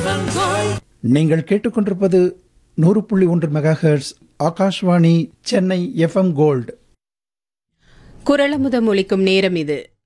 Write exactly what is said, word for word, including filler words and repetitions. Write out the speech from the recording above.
நீங்கள் கேட்டுக்கொண்டிருப்பது நூறு புள்ளி ஒன்று mega hertz Akashvani Chennai FM gold. குரலமுதம் ஒலிக்கும் நேரம் இது.